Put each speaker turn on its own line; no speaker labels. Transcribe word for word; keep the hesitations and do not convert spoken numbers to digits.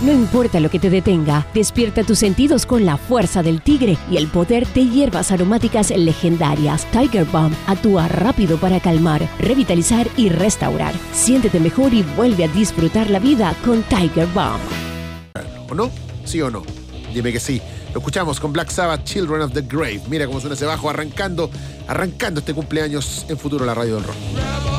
No importa lo que te detenga, despierta tus sentidos con la fuerza del tigre y el poder de hierbas aromáticas legendarias. Tiger Balm actúa rápido para calmar, revitalizar y restaurar. Siéntete mejor y vuelve a disfrutar la vida con Tiger Balm.
¿O no? ¿Sí o no? Dime que sí. Lo escuchamos con Black Sabbath, Children of the Grave. Mira cómo suena ese bajo arrancando, arrancando este cumpleaños en Futuro, la radio del rock.